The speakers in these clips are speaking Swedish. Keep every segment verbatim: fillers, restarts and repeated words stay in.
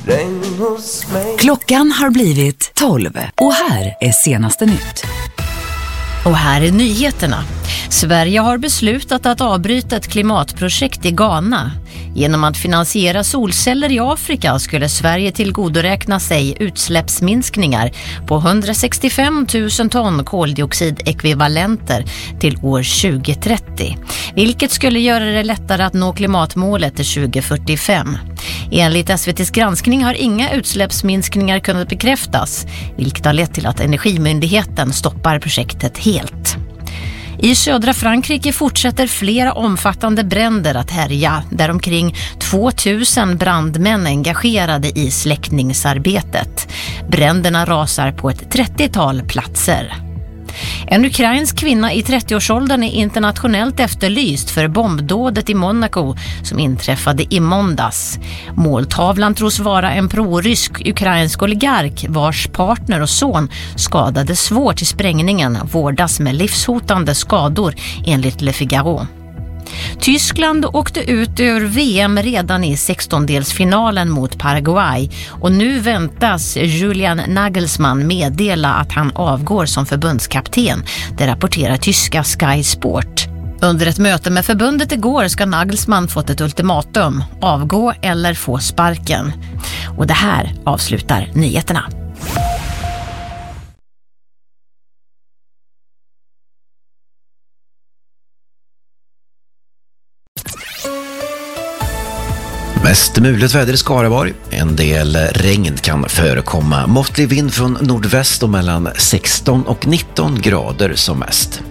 regn hos mig. Klockan har blivit tolv och här är senaste nytt. Och här är nyheterna. Sverige har beslutat att avbryta ett klimatprojekt i Ghana. Genom att finansiera solceller i Afrika skulle Sverige tillgodoräkna sig utsläppsminskningar på hundrasextiofem tusen ton koldioxidekvivalenter till år tjugo trettio, vilket skulle göra det lättare att nå klimatmålet till tjugo fyrtiofem. Enligt S V T:s granskning har inga utsläppsminskningar kunnat bekräftas, vilket har lett till att Energimyndigheten stoppar projektet helt. I södra Frankrike fortsätter flera omfattande bränder att härja, där omkring tvåtusen brandmän är engagerade i släckningsarbetet. Bränderna rasar på ett trettiotal platser. En ukrainsk kvinna i trettioårsåldern är internationellt efterlyst för bombdådet i Monaco som inträffade i måndags. Måltavlan tros vara en pro-rysk ukrainsk oligark vars partner och son skadades svårt i sprängningen, vårdas med livshotande skador enligt Le Figaro. Tyskland åkte ut ur V M redan i sextondelsfinalen mot Paraguay och nu väntas Julian Nagelsmann meddela att han avgår som förbundskapten. Det rapporterar tyska Sky Sport. Under ett möte med förbundet igår ska Nagelsmann fått ett ultimatum: avgå eller få sparken. Och det här avslutar nyheterna. Mest muligt väder i Skaraborg. En del regn kan förekomma. Måttlig vind från nordväst och mellan sexton och nitton grader som mest.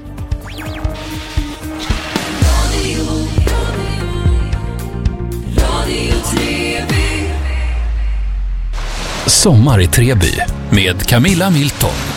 Sommar i Treby med Camilla Milton.